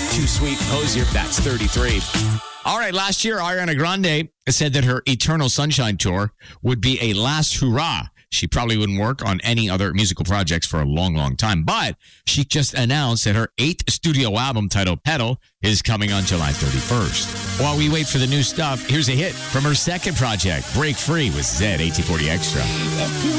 Too Sweet, Hosier, that's 33. All right, last year, Ariana Grande said that her Eternal Sunshine tour would be a last hurrah. She probably wouldn't work on any other musical projects for a long, long time. But she just announced that her 8th studio album titled Pedal is coming on July 31st. While we wait for the new stuff, here's a hit from her second project, Break Free with Zed, 1840 Extra. If you